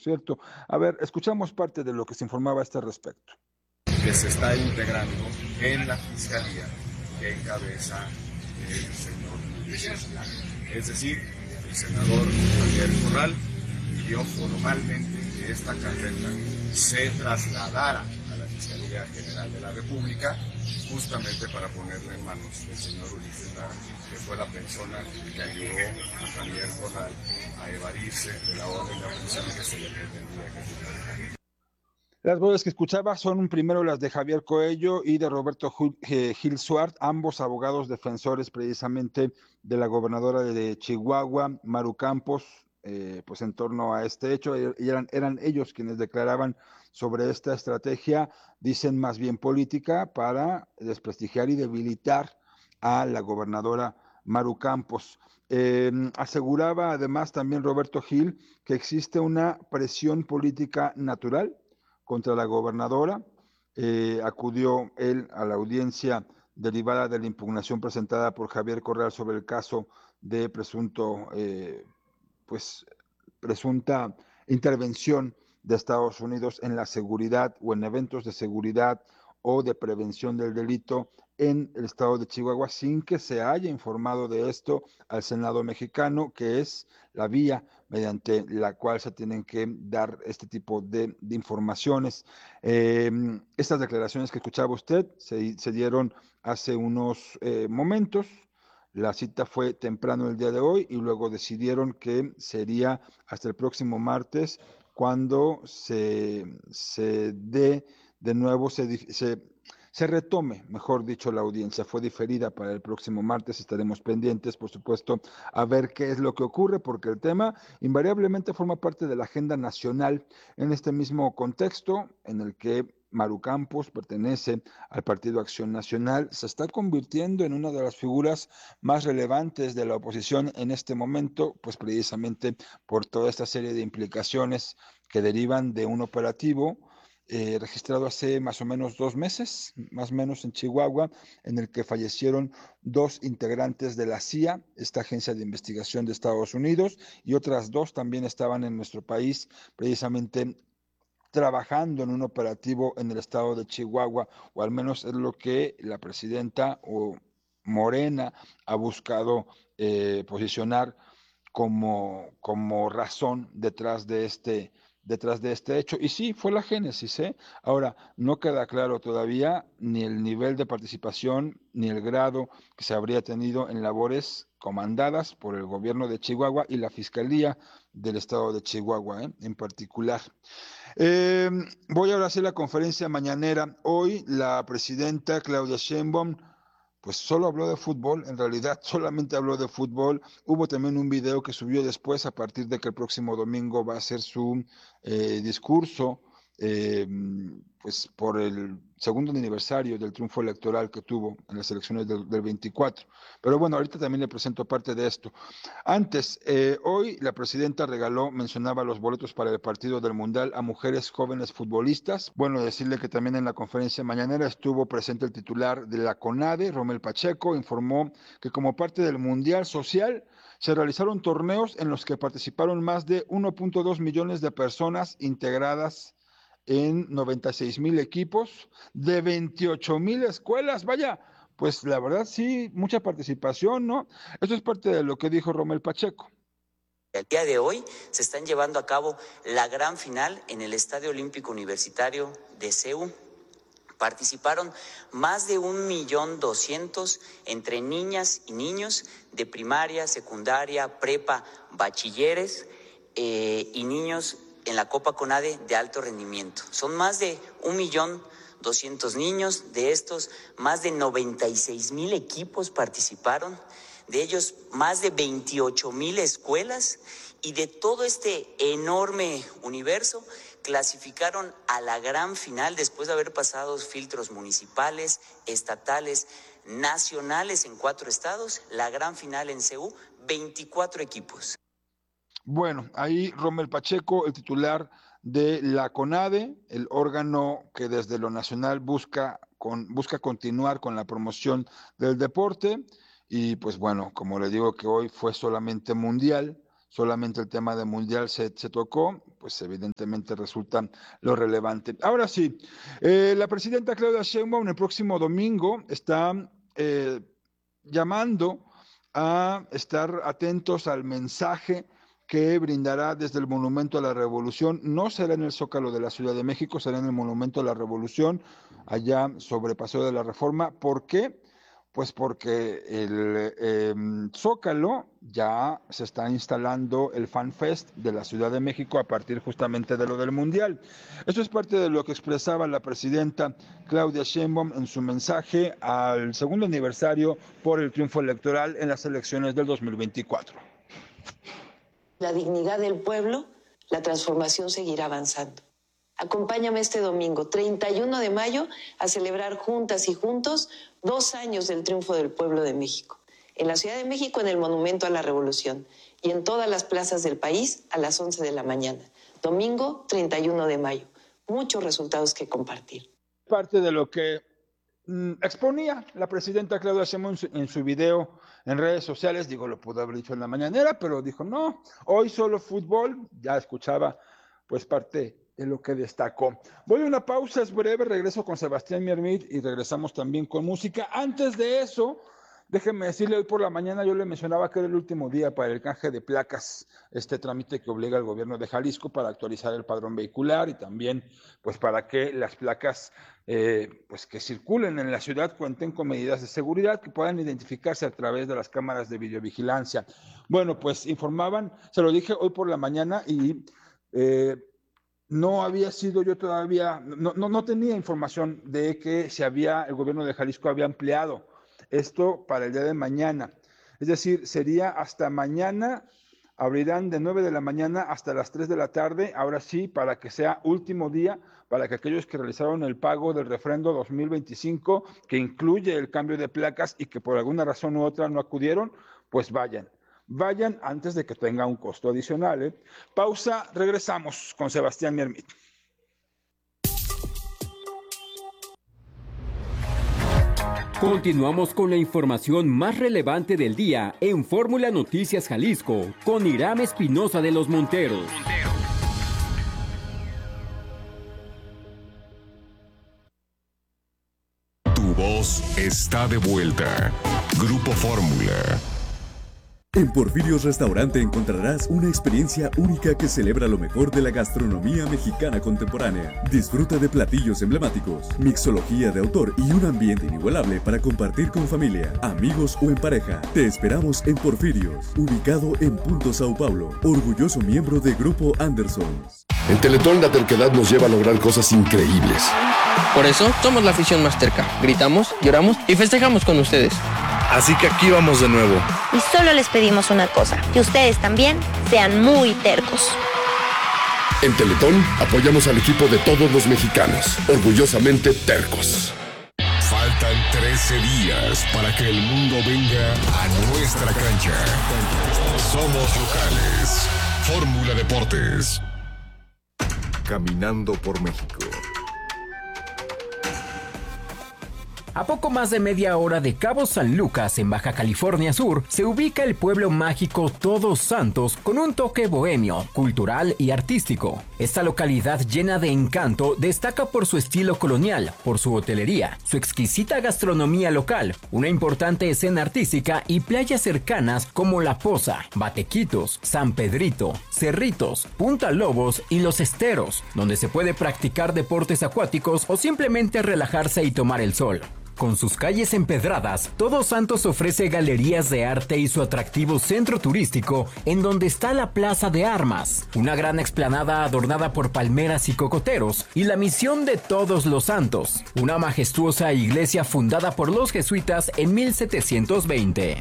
cierto. A ver, escuchamos parte de lo que se informaba a este respecto. Que se está integrando en la fiscalía que encabeza el señor Luis Espinosa. Es decir, el senador Javier Corral pidió formalmente que esta carpeta se trasladara a la Fiscalía General de la República, justamente para ponerla en manos del señor Ulises Lara, que fue la persona que ayudó a Javier Corral a evadirse de la orden de aprehensión que se le pretendía ejecutar. Las voces que escuchaba son primero las de Javier Coello y de Roberto Gil Suart, ambos abogados defensores precisamente de la gobernadora de Chihuahua, Maru Campos, pues en torno a este hecho, y eran ellos quienes declaraban sobre esta estrategia, dicen más bien política, para desprestigiar y debilitar a la gobernadora Maru Campos. Aseguraba además también Roberto Gil que existe una presión política natural contra la gobernadora. Acudió él a la audiencia derivada de la impugnación presentada por Javier Corral sobre el caso de pues, presunta intervención de Estados Unidos en la seguridad o en eventos de seguridad o de prevención del delito en el estado de Chihuahua sin que se haya informado de esto al Senado mexicano, que es la vía mediante la cual se tienen que dar este tipo de informaciones. Estas declaraciones que escuchaba usted se dieron hace unos momentos. La cita fue temprano el día de hoy y luego decidieron que sería hasta el próximo martes cuando se dé de nuevo, se retome, mejor dicho, la audiencia. Fue diferida para el próximo martes, estaremos pendientes, por supuesto, a ver qué es lo que ocurre, porque el tema invariablemente forma parte de la agenda nacional en este mismo contexto en el que Maru Campos pertenece al Partido Acción Nacional, se está convirtiendo en una de las figuras más relevantes de la oposición en este momento, pues precisamente por toda esta serie de implicaciones que derivan de un operativo registrado hace más o menos 2 meses, más o menos en Chihuahua, en el que fallecieron 2 integrantes de la CIA, esta agencia de investigación de Estados Unidos, y otras 2 también estaban en nuestro país, precisamente trabajando en un operativo en el estado de Chihuahua, o al menos es lo que la presidenta o Morena ha buscado posicionar como razón detrás de este hecho. Y sí, fue la génesis, ¿eh? Ahora, no queda claro todavía ni el nivel de participación ni el grado que se habría tenido en labores comandadas por el gobierno de Chihuahua y la Fiscalía del estado de Chihuahua, en particular. Eh, Voy ahora a hacer la conferencia mañanera. Hoy la presidenta Claudia Sheinbaum pues solo habló de fútbol, en realidad solamente habló de fútbol. Hubo también un video que subió después a partir de que el próximo domingo va a ser su discurso, eh, pues por el segundo aniversario del triunfo electoral que tuvo en las elecciones del 24. Pero bueno, ahorita también le presento parte de esto. Antes, hoy la presidenta mencionaba los boletos para el partido del Mundial a mujeres jóvenes futbolistas. Bueno, decirle que también en la conferencia mañanera estuvo presente el titular de la CONADE, Romel Pacheco, informó que como parte del Mundial Social se realizaron torneos en los que participaron más de 1.2 millones de personas integradas en 96,000 equipos de 28,000 escuelas. Vaya, pues la verdad sí, mucha participación, ¿no? Eso es parte de lo que dijo Romel Pacheco. El día de hoy se están llevando a cabo la gran final en el Estadio Olímpico Universitario de CEU. Participaron más de 1.200.000 entre niñas y niños de primaria, secundaria, prepa, bachilleres y niños en la Copa CONADE de alto rendimiento. Son más de 1.200.000 niños, de estos más de 96,000 equipos participaron, de ellos más de 28,000 escuelas, y de todo este enorme universo clasificaron a la gran final después de haber pasado filtros municipales, estatales, nacionales en 4 estados, la gran final en CEU, 24 equipos. Bueno, ahí Romel Pacheco, el titular de la CONADE, el órgano que desde lo nacional busca continuar con la promoción del deporte. Y pues bueno, como le digo que hoy fue solamente mundial, solamente el tema del Mundial se tocó, pues evidentemente resulta lo relevante. Ahora sí, la presidenta Claudia Sheinbaum el próximo domingo está llamando a estar atentos al mensaje que brindará desde el Monumento a la Revolución. No será en el Zócalo de la Ciudad de México, será en el Monumento a la Revolución, allá sobre Paseo de la Reforma. ¿Por qué? Pues porque el Zócalo ya se está instalando el Fan Fest de la Ciudad de México a partir justamente de lo del Mundial. Esto es parte de lo que expresaba la presidenta Claudia Sheinbaum en su mensaje al segundo aniversario por el triunfo electoral en las elecciones del 2024. La dignidad del pueblo, la transformación seguirá avanzando. Acompáñame este domingo, 31 de mayo, a celebrar juntas y juntos 2 años del triunfo del pueblo de México. En la Ciudad de México, en el Monumento a la Revolución, y en todas las plazas del país a las 11 de la mañana. Domingo, 31 de mayo. Muchos resultados que compartir. Parte de lo que exponía la presidenta Claudia Sheinbaum en su video en redes sociales, lo pudo haber dicho en la mañanera, pero dijo no, hoy solo fútbol. Ya escuchaba pues parte de lo que destacó. Voy a una pausa, es breve, regreso con Sebastián Miermit y regresamos también con música. Antes de eso, déjenme decirle, hoy por la mañana yo le mencionaba que era el último día para el canje de placas, este trámite que obliga al gobierno de Jalisco para actualizar el padrón vehicular y también pues para que las placas pues que circulen en la ciudad cuenten con medidas de seguridad que puedan identificarse a través de las cámaras de videovigilancia. Bueno, pues informaban, se lo dije hoy por la mañana y no había sido yo todavía, no tenía información de que el gobierno de Jalisco había ampliado esto para el día de mañana. Es decir, sería hasta mañana, abrirán de 9 de la mañana hasta las 3 de la tarde, ahora sí, para que sea último día, para que aquellos que realizaron el pago del refrendo 2025, que incluye el cambio de placas y que por alguna razón u otra no acudieron, pues vayan antes de que tenga un costo adicional. Pausa, regresamos con Sebastián Miermit. Continuamos con la información más relevante del día en Fórmula Noticias Jalisco con Hiram Espinosa de los Monteros. Tu voz está de vuelta. Grupo Fórmula. En Porfirios Restaurante encontrarás una experiencia única que celebra lo mejor de la gastronomía mexicana contemporánea. Disfruta de platillos emblemáticos, mixología de autor y un ambiente inigualable para compartir con familia, amigos o en pareja. Te esperamos en Porfirios, ubicado en Punto Sao Paulo, orgulloso miembro de Grupo Anderson. En Teletón la terquedad nos lleva a lograr cosas increíbles. Por eso somos la afición más terca. Gritamos, lloramos y festejamos con ustedes. Así que aquí vamos de nuevo. Y solo les pedimos una cosa, que ustedes también sean muy tercos. En Teletón apoyamos al equipo de todos los mexicanos, orgullosamente tercos. Faltan 13 días para que el mundo venga a nuestra cancha. Somos locales. Fórmula Deportes. Caminando por México. A poco más de media hora de Cabo San Lucas, en Baja California Sur, se ubica el pueblo mágico Todos Santos con un toque bohemio, cultural y artístico. Esta localidad llena de encanto destaca por su estilo colonial, por su hotelería, su exquisita gastronomía local, una importante escena artística y playas cercanas como La Poza, Batequitos, San Pedrito, Cerritos, Punta Lobos y Los Esteros, donde se puede practicar deportes acuáticos o simplemente relajarse y tomar el sol. Con sus calles empedradas, Todos Santos ofrece galerías de arte y su atractivo centro turístico, en donde está la Plaza de Armas, una gran explanada adornada por palmeras y cocoteros, y la Misión de Todos los Santos, una majestuosa iglesia fundada por los jesuitas en 1720.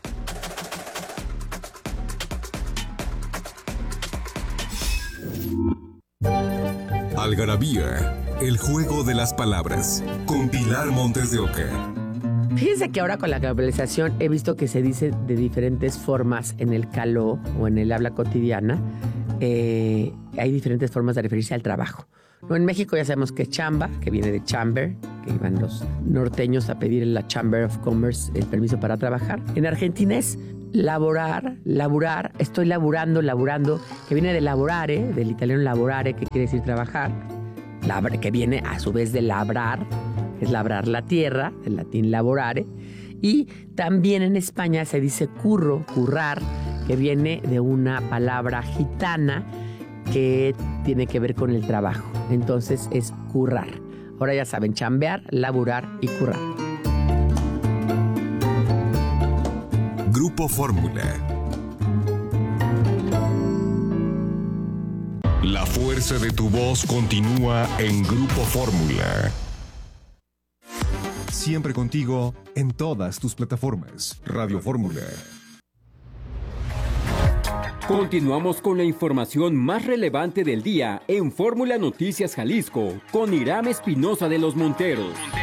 Algarabía, el juego de las palabras, con Pilar Montes de Oca. Fíjense que ahora con la globalización he visto que se dice de diferentes formas en el caló o en el habla cotidiana. Hay diferentes formas de referirse al trabajo. No, en México ya sabemos que chamba, que viene de chamber, que iban los norteños a pedir en la Chamber of Commerce el permiso para trabajar. En Argentina es laburar, estoy laburando, que viene de lavorare, del italiano lavorare, que quiere decir trabajar, que viene a su vez de labrar, que es labrar la tierra, del latín lavorare, y también en España se dice currar, que viene de una palabra gitana que tiene que ver con el trabajo. Entonces es currar. Ahora ya saben, chambear, laburar y currar. Grupo Fórmula. La fuerza de tu voz continúa en Grupo Fórmula. Siempre contigo en todas tus plataformas. Radio Fórmula. Continuamos con la información más relevante del día en Fórmula Noticias Jalisco con Irán Espinosa de los Monteros.